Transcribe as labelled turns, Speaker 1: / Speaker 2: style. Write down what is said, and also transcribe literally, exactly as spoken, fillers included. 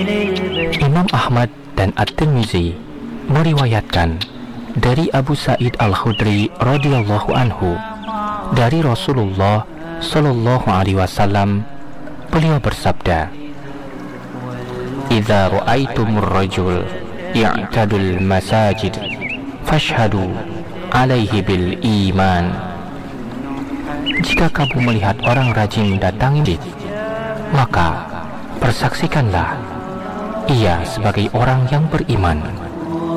Speaker 1: Imam Ahmad dan At-Tirmizi meriwayatkan dari Abu Sa'id Al-Khudri radhiyallahu anhu dari Rasulullah sallallahu alaihi wasallam, beliau bersabda, "Idza ra'aitumur rajul ya'tadul masajid fashhadu alaihi bil iman." Jika kamu melihat orang rajin mendatangi masjid, maka persaksikanlah ia sebagai orang yang beriman.